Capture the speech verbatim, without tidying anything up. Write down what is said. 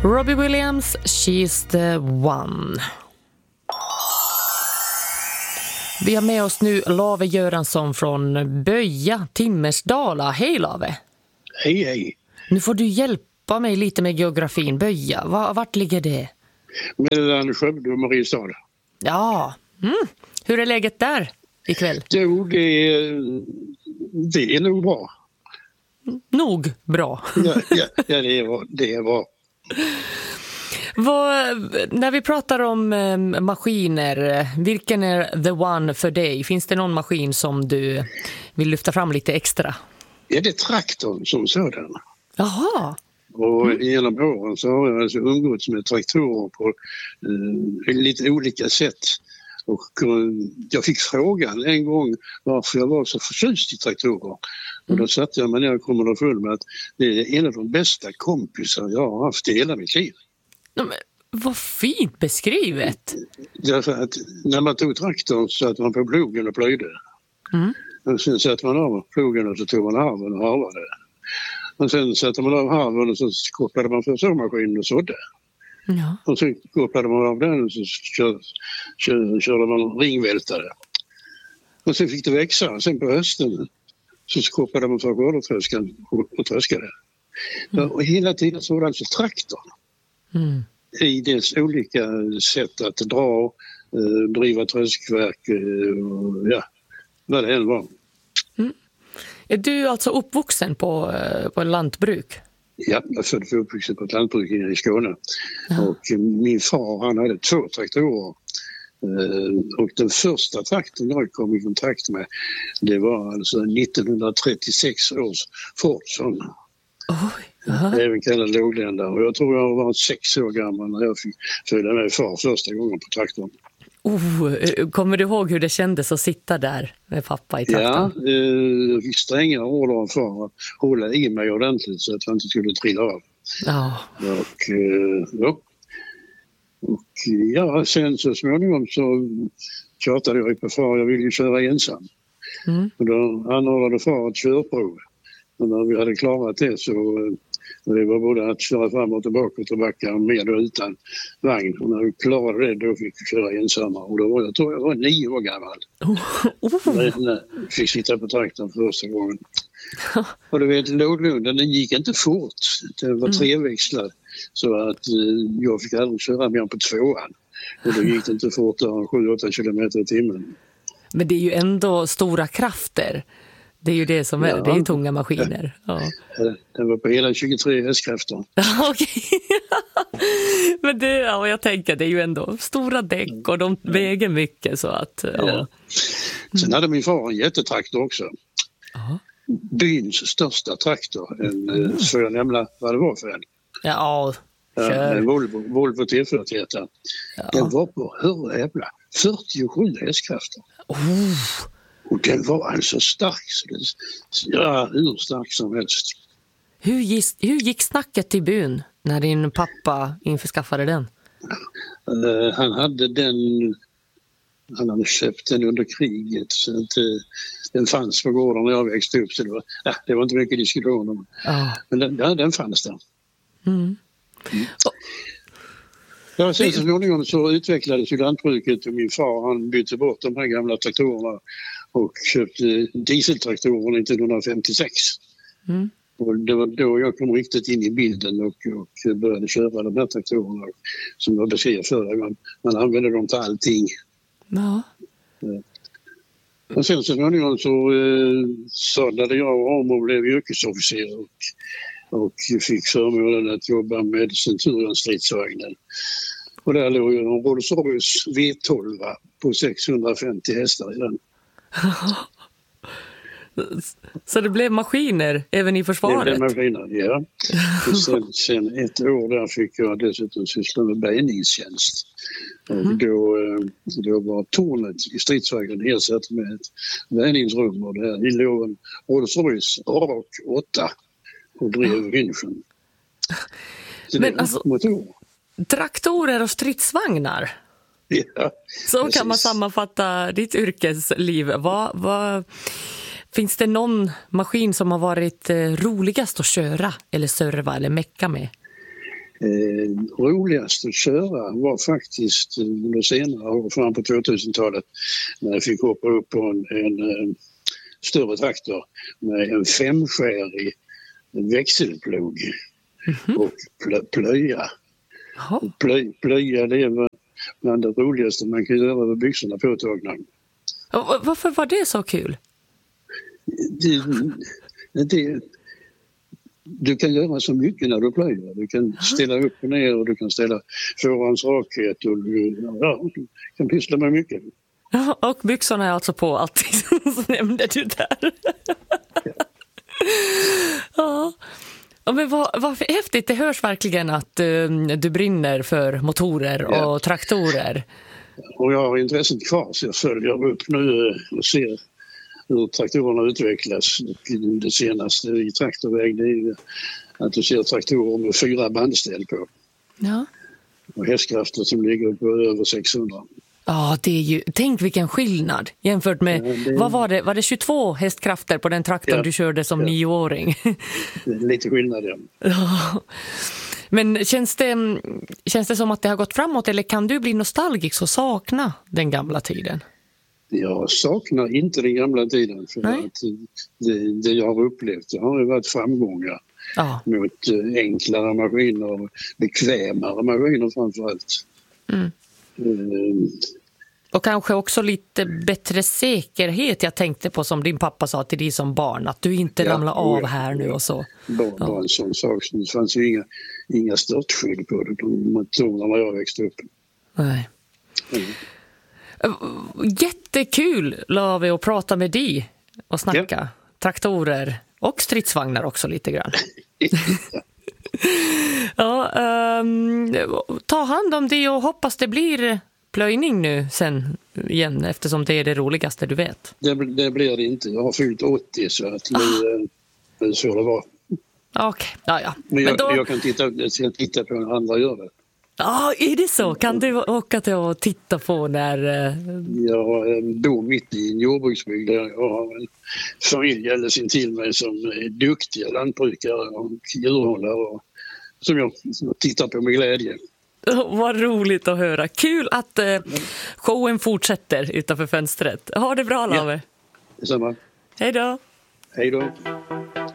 Robbie Williams, She's the One. Vi har med oss nu Lave Göransson från Böja, Timmersdala. Hej Lave. Hej hej. Nu får du hjälpa mig lite med geografin. Böja, vart ligger det? Mellan Skövde och Mariestad. Ja, mm. Hur är läget där ikväll? Jo, det är, det är nog bra. Nog bra. Ja, ja, ja det är bra. Det är bra. Vad, när vi pratar om eh, maskiner, vilken är the one för dig? Finns det någon maskin som du vill lyfta fram lite extra? Ja, det är traktorn som sådan. Jaha. Och mm. genom åren så har jag alltså umgåtts med traktorer på eh, lite olika sätt. Och eh, jag fick frågan en gång varför jag var så förtjust i traktorer. Och då satte jag mig ner och kom och full med att det är en av de bästa kompisar jag har haft i hela mitt liv. Men, vad fint beskrivet. Därför att när man tog traktorn så att man på plogen och plöjde. Mm. Och sen satte man av plogen och så tog man harven och harvade. Och sen satte man av harven och så kopplade man för såmaskinen och sådde. Ja. Och så kopplade man av den och så kör, kör, körde man ringvältare. Och sen fick det växa. Sen på hösten så kopplade man för skördetröskan och, och tröskade. Mm. Och hela tiden så var det alltså traktorn. Mm. I dess olika sätt att dra, eh, driva tröskverk, eh, ja, vad det än var. Mm. Är du alltså uppvuxen på, på lantbruk? Ja, jag föddes uppvuxen på ett lantbruk i Skåne. Ja. Och min far, han hade två traktorer. Eh, och den första traktorn jag kom i kontakt med, det var alltså nittonhundratrettiosex års Fordson. Oj. Uh-huh. Även kallad lågländare. Och jag tror jag var sex år gammal när jag fick följa med far första gången på traktorn. Oh, kommer du ihåg hur det kändes att sitta där med pappa i traktorn? Ja, eh, jag fick stränga order av far att hålla i mig ordentligt så att jag inte skulle trilla av. Ja. Och, eh, ja. Och ja, sen så småningom så tjatade jag på far, jag ville ju köra ensam. Mm. Och då anordnade far ett körprov. Och när vi hade klarat det så det var både att köra fram och tillbaka och tillbaka med och utan vagn. Och när vi klarade det då fick vi köra ensamma. Och då var jag, tror jag var nio år gammal. Oh. Oh. När jag fick sitta på traktorn första gången. Och du vet, låglunden, den gick inte fort. Det var treväxlad. Så att eh, jag fick aldrig köra mer på tvåan. Och då gick det inte fortare sju åtta kilometer i timmen. Men det är ju ändå stora krafter. Det är ju det som är, ja. Det är ju tunga maskiner. Ja. Den var på hela tjugotre hästkrafter. Okej. Men det, ja, jag tänker, det är ju ändå stora däck och de väger mycket så att... Ja. Ja. Sen hade min far en jättetraktor också. Aha. Byns största traktor. En, mm. Så jag nämna vad det var för en. Ja, kör. En Volvo, Volvo T fyrtioett. Ja. Den var på, hur jävla, fyrtiosju hästkrafter. Oh. Och den var alltså stark, så det, ja, hur stark som helst. Hur gick, hur gick snacket till byn när din pappa införskaffade den? Uh, han hade den, han hade köpt den under kriget så att uh, den fanns på gården när jag växte upp så det var, uh, det var inte mycket diskussion om. Oh. Men den, ja, den fanns där. Mm. Mm. Oh. Ja, sen så småningom så utvecklades ju lantbruket och min far han bytte bort de här gamla traktorerna och köpte dieseltraktorer nittonhundrafemtiosex. Mm. Och det var då jag kom riktigt in i bilden och, och började köpa de här traktorerna som jag beskrev förra gången. Man använde dem till allting. Ja. Ja. Och sen så småningom så eh, sadlade jag om och blev yrkesofficer och, och fick förmånen att jobba med Centurion-stridsvagnen. Och där låg ju en Rolls-Royce V tolv på sexhundrafemtio hästar i den. Så det blev maskiner även i försvaret? Det blev maskiner, ja. Och sen, sen ett år där fick jag dessutom syssla med bärgningstjänst. Mm. Och då, då var tornet i stridsvagnen ersatt med ett bärgningsrum och där låg en Rolls-Royce A åtta och drev vinschen. Men alltså, motor. Traktorer och stridsvagnar? Ja, så precis. Kan man sammanfatta ditt yrkesliv. Vad, vad, finns det någon maskin som har varit roligast att köra eller serva eller mecka med? Eh, roligast att köra var faktiskt under senare år, fram på tvåtusentalet, när jag fick hoppa upp på en, en, en större traktor med en femskärig växelplog mm-hmm. och plö, plöja. Plö, plöja, det var bland det roligaste man kan göra med byxorna påtagna. Och varför var det så kul? Det, det, du kan göra så mycket när du plöjer. Du kan ställa upp och ner och du kan ställa fårans rakhet och du, ja, du kan pyssla med mycket. Ja, och byxorna är alltså på alltid, så nämnde du där. Ja. Ja. Ja, men vad, vad häftigt, det hörs verkligen att uh, du brinner för motorer och ja. traktorer. Och jag har intresset kvar, så jag följer upp nu och ser hur traktorerna utvecklas. Det senaste i traktorväg, det är att du ser traktorer med fyra bandställ på. Ja. Och hästkrafter som ligger på över sexhundra. Ja, det är ju, tänk vilken skillnad jämfört med, ja, det, vad var det, var det tjugotvå hästkrafter på den traktorn ja, du körde som ja. nioåring? Lite skillnad, ja. Ja. Men känns det, känns det som att det har gått framåt, eller kan du bli nostalgisk och sakna den gamla tiden? Jag saknar inte den gamla tiden, för Nej. att det, det jag har upplevt det har ju varit framgångar ja. mot enklare maskiner och bekvämare maskiner framförallt. Mm. Mm. Och kanske också lite bättre säkerhet. Jag tänkte på, som din pappa sa till dig som barn, att du inte ja, ramlar av ja, här nu och så. Bara, ja. bara en sån sak. Det fanns ju inga, inga störtskydd på det, de motorerna när jag växte upp. Nej. Mm. Jättekul, Lavi, att prata med dig och snacka. Ja. Traktorer och stridsvagnar också lite grann. Ja, um, ta hand om det och hoppas det blir plöjning nu sen igen, eftersom det är det roligaste du vet. Det, det blir det inte. Jag har fyllt åttio, så att nu, ah. nu så det var. Okej, okay. ja, ja. Men jag, Men då... jag kan titta, jag kan titta på när andra gör det. Ja, är det så? Kan du åka till och titta på när... Jag bor mitt i en jordbruksbygd där jag har en familj eller sin till mig som är duktiga lantbrukare och djurhållare och som jag tittar på med glädje. Vad roligt att höra. Kul att eh, showen fortsätter utanför fönstret. Ha det bra, Lavi. Ja, detsamma. Hej då. Hej då.